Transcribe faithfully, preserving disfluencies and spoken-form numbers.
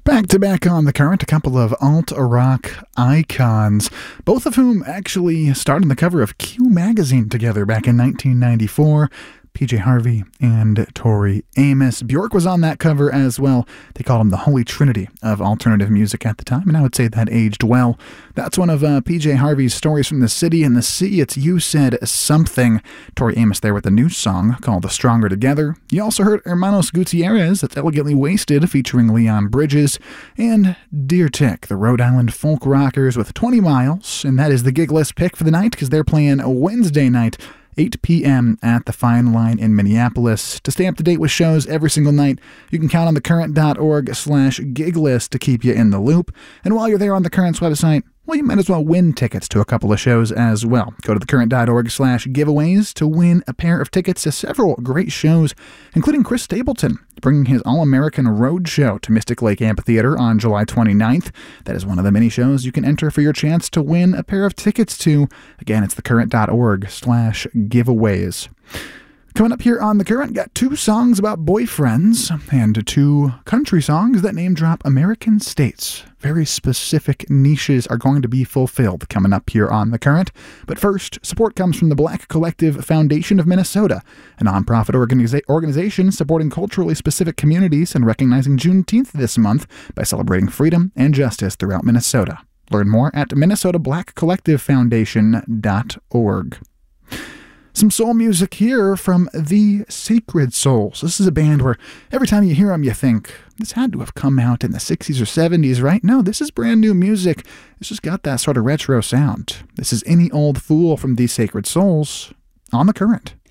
Back to back on the current, a couple of alt-rock icons, both of whom actually starred on the cover of Q magazine together back in nineteen ninety-four. P J Harvey and Tori Amos. Bjork was on that cover as well. They called him the Holy Trinity of alternative music at the time, and I would say that aged well. That's one of uh, P J Harvey's stories from the city and the sea. It's You Said Something. Tori Amos there with a new song called The Stronger Together. You also heard Hermanos Gutierrez, that's Elegantly Wasted, featuring Leon Bridges, and Deer Tick, the Rhode Island folk rockers with twenty miles, and that is the gig list pick for the night because they're playing a Wednesday night, eight p.m. at the Fine Line in Minneapolis. To stay up to date with shows every single night, you can count on thecurrent.org slash gig list to keep you in the loop. And while you're there on the Current's website, well, you might as well win tickets to a couple of shows as well. Go to thecurrent.org slash giveaways to win a pair of tickets to several great shows, including Chris Stapleton bringing his All-American Road Show to Mystic Lake Amphitheater on July twenty-ninth. That is one of the many shows you can enter for your chance to win a pair of tickets to. Again, it's thecurrent.org slash giveaways. Coming up here on The Current, got two songs about boyfriends and two country songs that name drop American states. Very specific niches are going to be fulfilled coming up here on The Current. But first, support comes from the Black Collective Foundation of Minnesota, a nonprofit organiza- organization supporting culturally specific communities and recognizing Juneteenth this month by celebrating freedom and justice throughout Minnesota. Learn more at minnesota black collective foundation dot org. Some soul music here from The Sacred Souls. This is a band where every time you hear them, you think, this had to have come out in the sixties or seventies, right? No, this is brand new music. It's just got that sort of retro sound. This is Any Old Fool from The Sacred Souls on The Current.